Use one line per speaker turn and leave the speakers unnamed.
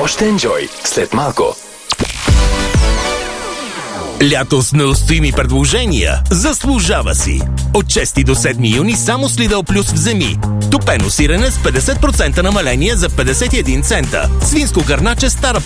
Още енджой след малко.
Лято с неустоими предложения заслужава си. От 6 до 7 юни само с Lidl Plus вземи. Топено сирене с 50% намаление за 51 цента. Свинско гърначе стара